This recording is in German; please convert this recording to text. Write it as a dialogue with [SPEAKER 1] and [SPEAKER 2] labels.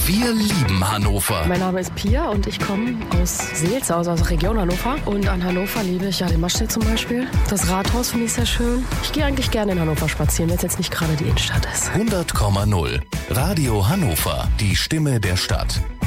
[SPEAKER 1] Wir lieben Hannover.
[SPEAKER 2] Mein Name ist Pia und ich komme aus Seelze, also aus der Region Hannover. Und an Hannover liebe ich ja den Maschsee zum Beispiel. Das Rathaus finde ich sehr schön. Ich gehe eigentlich gerne in Hannover spazieren, wenn es jetzt nicht gerade die Innenstadt ist.
[SPEAKER 1] 100,0. Radio Hannover, die Stimme der Stadt.